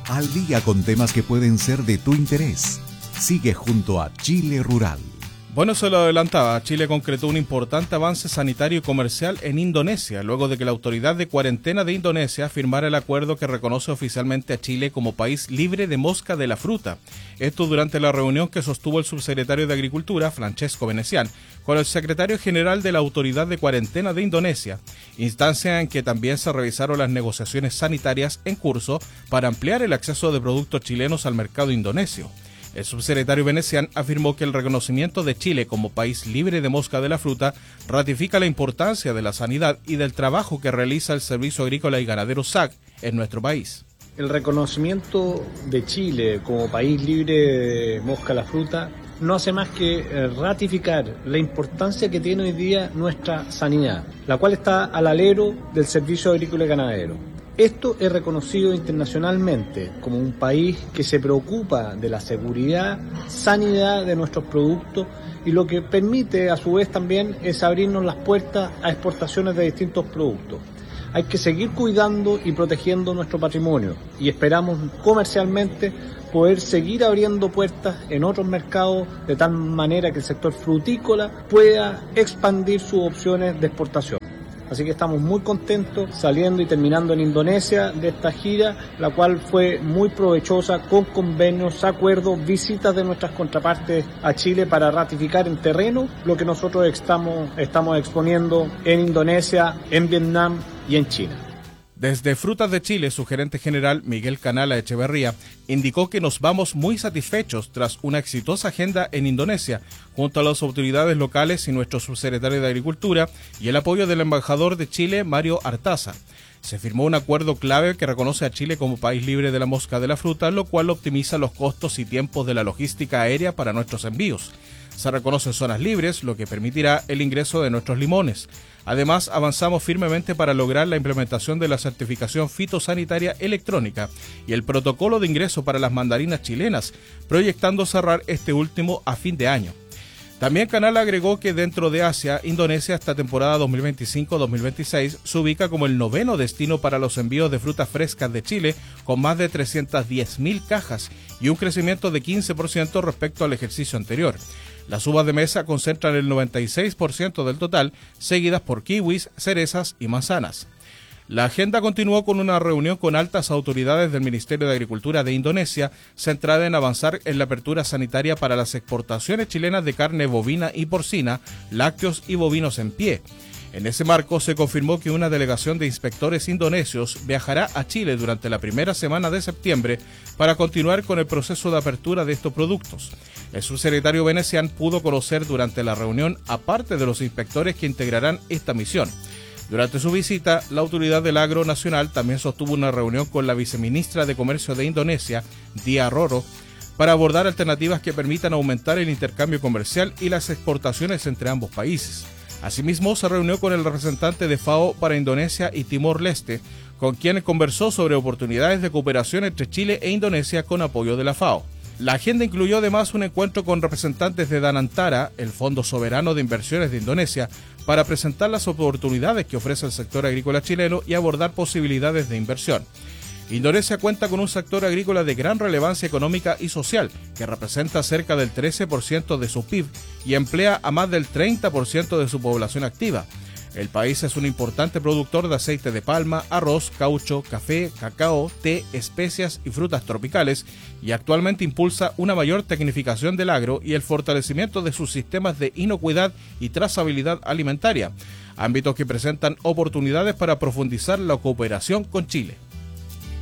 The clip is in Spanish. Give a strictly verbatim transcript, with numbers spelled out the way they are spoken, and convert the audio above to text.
al día con temas que pueden ser de tu interés. Sigue junto a Chile Rural. Bueno, se lo adelantaba, Chile concretó un importante avance sanitario y comercial en Indonesia, luego de que la Autoridad de Cuarentena de Indonesia firmara el acuerdo que reconoce oficialmente a Chile como país libre de mosca de la fruta. Esto durante la reunión que sostuvo el subsecretario de Agricultura, Francesco Venecian, con el secretario general de la Autoridad de Cuarentena de Indonesia, instancia en que también se revisaron las negociaciones sanitarias en curso para ampliar el acceso de productos chilenos al mercado indonesio. El subsecretario Venecian afirmó que el reconocimiento de Chile como país libre de mosca de la fruta ratifica la importancia de la sanidad y del trabajo que realiza el Servicio Agrícola y Ganadero S A C en nuestro país. El reconocimiento de Chile como país libre de mosca de la fruta no hace más que ratificar la importancia que tiene hoy día nuestra sanidad, la cual está al alero del Servicio Agrícola y Ganadero. Esto es reconocido internacionalmente como un país que se preocupa de la seguridad, sanidad de nuestros productos y lo que permite a su vez también es abrirnos las puertas a exportaciones de distintos productos. Hay que seguir cuidando y protegiendo nuestro patrimonio y esperamos comercialmente poder seguir abriendo puertas en otros mercados de tal manera que el sector frutícola pueda expandir sus opciones de exportación. Así que estamos muy contentos saliendo y terminando en Indonesia de esta gira, la cual fue muy provechosa con convenios, acuerdos, visitas de nuestras contrapartes a Chile para ratificar en terreno lo que nosotros estamos, estamos exponiendo en Indonesia, en Vietnam y en China. Desde Frutas de Chile, su gerente general, Miguel Canala Echeverría, indicó que nos vamos muy satisfechos tras una exitosa agenda en Indonesia, junto a las autoridades locales y nuestro subsecretario de Agricultura y el apoyo del embajador de Chile, Mario Artaza. Se firmó un acuerdo clave que reconoce a Chile como país libre de la mosca de la fruta, lo cual optimiza los costos y tiempos de la logística aérea para nuestros envíos. Se reconocen zonas libres, lo que permitirá el ingreso de nuestros limones. Además, avanzamos firmemente para lograr la implementación de la certificación fitosanitaria electrónica y el protocolo de ingreso para las mandarinas chilenas, proyectando cerrar este último a fin de año. También Canal agregó que dentro de Asia, Indonesia esta temporada dos mil veinticinco dos mil veintiséis se ubica como el noveno destino para los envíos de frutas frescas de Chile, con más de trescientas diez mil cajas y un crecimiento de quince por ciento respecto al ejercicio anterior. Las uvas de mesa concentran el noventa y seis por ciento del total, seguidas por kiwis, cerezas y manzanas. La agenda continuó con una reunión con altas autoridades del Ministerio de Agricultura de Indonesia, centrada en avanzar en la apertura sanitaria para las exportaciones chilenas de carne bovina y porcina, lácteos y bovinos en pie. En ese marco se confirmó que una delegación de inspectores indonesios viajará a Chile durante la primera semana de septiembre para continuar con el proceso de apertura de estos productos. El subsecretario Venecian pudo conocer durante la reunión a parte de los inspectores que integrarán esta misión. Durante su visita, la Autoridad del Agro Nacional también sostuvo una reunión con la viceministra de Comercio de Indonesia, Dia Roro, para abordar alternativas que permitan aumentar el intercambio comercial y las exportaciones entre ambos países. Asimismo, se reunió con el representante de FAO para Indonesia y Timor-Leste, con quien conversó sobre oportunidades de cooperación entre Chile e Indonesia con apoyo de la FAO. La agenda incluyó además un encuentro con representantes de Danantara, el Fondo Soberano de Inversiones de Indonesia, para presentar las oportunidades que ofrece el sector agrícola chileno y abordar posibilidades de inversión. Indonesia cuenta con un sector agrícola de gran relevancia económica y social, que representa cerca del trece por ciento de su P I B y emplea a más del treinta por ciento de su población activa. El país es un importante productor de aceite de palma, arroz, caucho, café, cacao, té, especias y frutas tropicales y actualmente impulsa una mayor tecnificación del agro y el fortalecimiento de sus sistemas de inocuidad y trazabilidad alimentaria, ámbitos que presentan oportunidades para profundizar la cooperación con Chile.